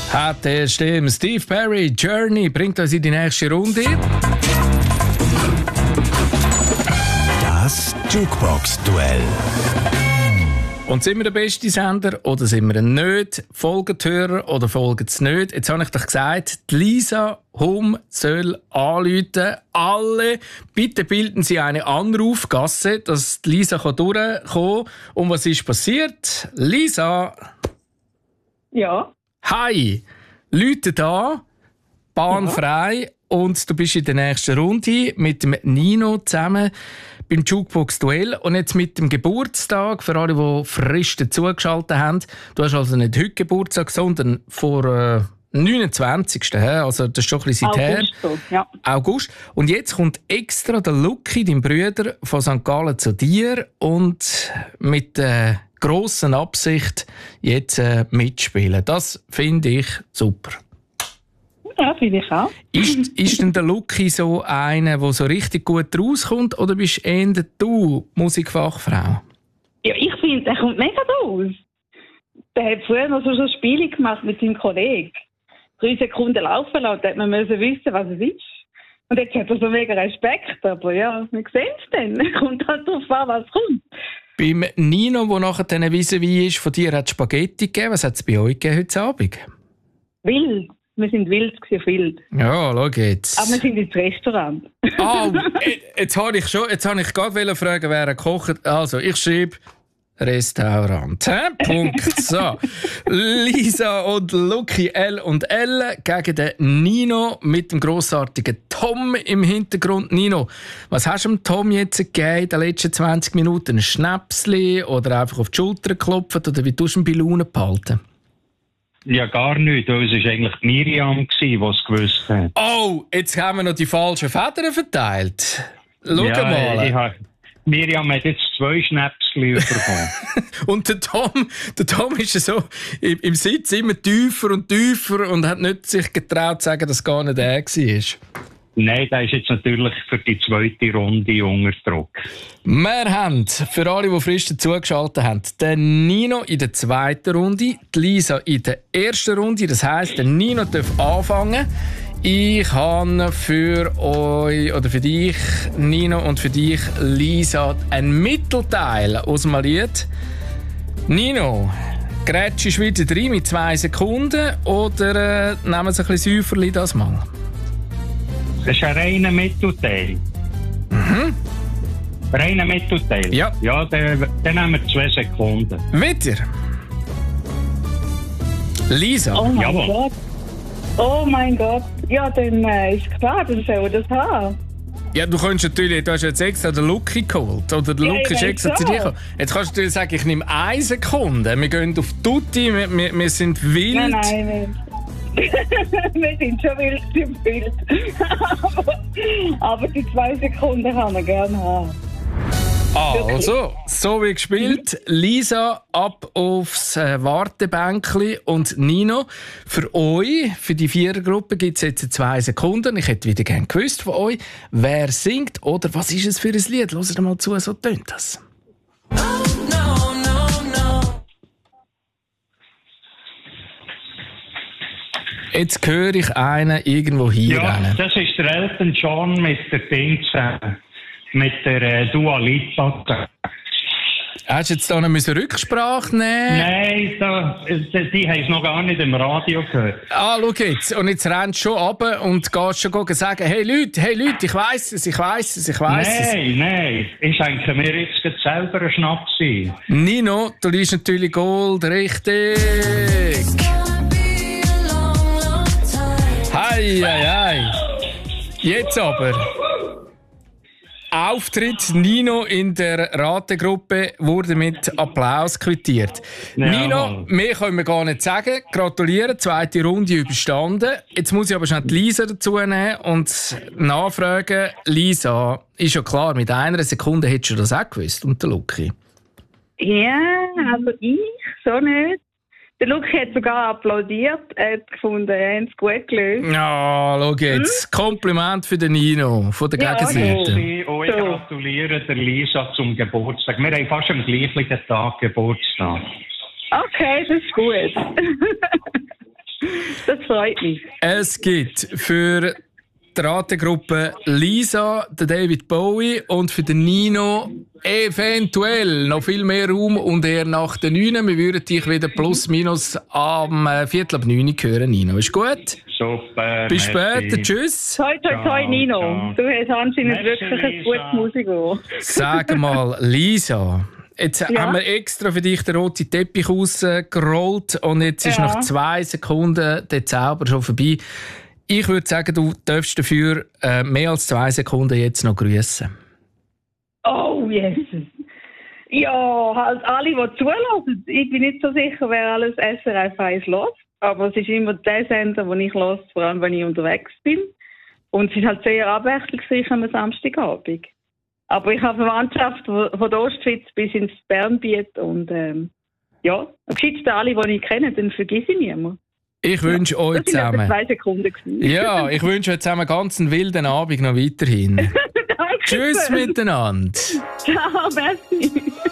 Hat er stimmt. Steve Perry, Journey, bringt uns in die nächste Runde. Das Jukebox-Duell. Und sind wir der beste Sender oder sind wir nicht? Folgen die Hörer oder folgen sie nicht? Jetzt habe ich doch gesagt, die Lisa Hum soll anrufen. Alle, bitte bilden Sie eine Anrufgasse, dass die Lisa durchkommen kann. Und was ist passiert? Lisa? Ja. Hi! Leute da, Bahn frei und du bist in der nächsten Runde mit dem Nino zusammen beim Jukebox-Duell und jetzt mit dem Geburtstag, für alle, die frisch dazugeschaltet haben. Du hast also nicht heute Geburtstag, sondern vor 29. Also das ist schon ein bisschen her. Ja. August. Und jetzt kommt extra der Lucky, dein Bruder, von St. Gallen zu dir und mit der grossen Absicht jetzt mitspielen. Das finde ich super. Ja, finde ich auch. Ist denn der Lucky so einer, der so richtig gut rauskommt, oder bist eher du Musikfachfrau? Ja, ich finde, der kommt mega raus. Der hat früher noch so Spiele gemacht mit seinem Kollegen. 3 Sekunden laufen lassen, da hat man müssen wissen, was es ist. Und jetzt hat er so mega Respekt, aber ja, wir sehen es dann. Kommt halt darauf an, was kommt. Beim Nino, der nachher dann wie ist, von dir hat es Spaghetti gegeben. Was hat es bei euch gegeben heute Abend? Wild. Wir sind wild auf wild. Ja, schau jetzt. Aber wir sind ins Restaurant. Jetzt habe ich gerade fragen, wer kocht. Also, ich schreibe Restaurant. Punkt. So. Lisa und Lucky L und L gegen den Nino mit dem grossartigen Tom im Hintergrund. Nino, was hast du dem Tom jetzt gegeben in den letzten 20 Minuten? Ein Schnäpsli oder einfach auf die Schulter geklopft? Oder wie tust du ihn bei Laune behalten? Ja, gar nicht. Es war eigentlich Miriam, die es gewusst hat. Oh, jetzt haben wir noch die falschen Federn verteilt. Schau mal. Miriam hat jetzt 2 Schnäpsli bekommen. Und der Tom ist so im Sitz immer tiefer und hat nicht sich getraut zu sagen, dass es gar nicht er war. Nein, der ist jetzt natürlich für die zweite Runde unter Druck. Wir haben, für alle, die frisch dazugeschaltet haben, den Nino in der zweiten Runde, die Lisa in der ersten Runde. Das heisst, der Nino darf anfangen. Ich habe für euch, oder für dich, Nino, und für dich, Lisa, einen Mittelteil aus dem Lied. Nino, grätschst du wieder rein mit 2 Sekunden oder nehmen wir ein bisschen Säuferli das mal? Das ist ein reiner Mittelteil. Mhm. Reiner Mittelteil? Ja. Ja, dann nehmen wir 2 Sekunden. Wieder? Lisa? Oh mein Jawohl. Gott. Oh mein Gott. Ja, dann ist klar, dann soll er das haben. Ja, du hast jetzt extra den Lucky geholt. Oder der Lucky ist extra zu dir gekommen. Jetzt kannst du natürlich sagen, ich nehme 1 Sekunde. Wir gehen auf Tutti, wir sind wild. Nein. Wir sind schon wild im Bild. aber die 2 Sekunden kann man gerne haben. Also, so wie gespielt. Lisa, ab aufs Wartebänkli und Nino. Für euch, für die 4er-Gruppe, gibt es jetzt 2 Sekunden. Ich hätte wieder gerne gewusst von euch, wer singt oder was ist es für ein Lied. Hört mal zu, so tönt das. Jetzt höre ich einen irgendwo hier. Ja, das ist der Elton John mit der Ding zusammen. Mit der Dua Lipa. Hast du jetzt da noch Rücksprache nehmen? Nein, die haben es noch gar nicht im Radio gehört. Schau jetzt. Und jetzt rennst du schon runter und gehst schon sagen, hey Leute, ich weiss es. Nein. Ich denke mir jetzt gerade selber einen Schnaps sein. Nino, du liegst natürlich Gold, richtig. Hei. Jetzt aber. Auftritt Nino in der Rategruppe wurde mit Applaus quittiert. Ja, Nino, mehr können wir gar nicht sagen. Gratulieren, 2. Runde überstanden. Jetzt muss ich aber schnell die Lisa dazu nehmen und nachfragen. Lisa, ist ja klar, mit 1 Sekunde hättest du das auch gewusst und der Lucky. Ja, also ich so nicht. Der Lucky hat sogar applaudiert. Er hat gefunden, er hat es gut gelöst. Ja, schau jetzt. Kompliment für den Nino von der Gegenseite. Ich gratuliere der Lisa zum Geburtstag. Wir haben fast am gleichen Tag Geburtstag. Okay, das ist gut. freut mich. Es gibt für die Rategruppe Lisa, den David Bowie und für den Nino eventuell noch viel mehr Raum und eher nach den 9. Wir würden dich wieder plus minus am 8:45 hören, Nino. Ist gut? Super. Bis später. merci. Tschüss. Toi, toi, toi, Nino. ciao. Du hast anscheinend Merci, wirklich ein Lisa. gutes Musikohr. Sag mal, Lisa. Jetzt Ja? haben wir extra für dich den roten Teppich rausgerollt und jetzt ist Ja. nach 2 Sekunden der Zauber schon vorbei. Ich würde sagen, du darfst dafür mehr als 2 Sekunden jetzt noch grüßen. Oh, Jesus. Ja, halt alle, die zulassen. Ich bin nicht so sicher, wer alles SRF 1 hört. Aber es ist immer der Sender, den ich höre, vor allem wenn ich unterwegs bin. Und es ist halt sehr abwechslungsreich am Samstagabend. Aber ich habe eine Mannschaft von der Ostschweiz bis ins Bernbiet. Und ja, am geschicktesten alle, die ich kenne, dann vergesse ich niemanden. Ich wünsche euch Das waren zusammen. 2 Sekunden. gewesen. Ja, ich wünsche euch zusammen ganz einen wilden Abend noch weiterhin. Danke Tschüss schön. miteinander. Ciao, merci.